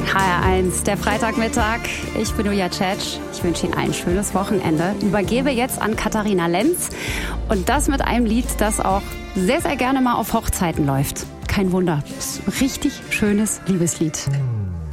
HR1, der Freitagmittag. Ich bin Julia Tschetsch. Ich wünsche Ihnen ein schönes Wochenende. Übergebe jetzt an Katharina Lenz. Und das mit einem Lied, das auch sehr, sehr gerne mal auf Hochzeiten läuft. Kein Wunder. Das ist ein richtig schönes Liebeslied.